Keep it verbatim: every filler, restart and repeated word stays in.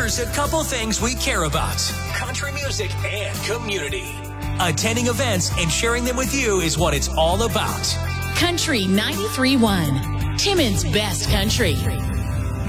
Here's a couple things we care about: country music and community. Attending events and sharing them with you is what it's all about. Country ninety-three point one, Timmins Best Country.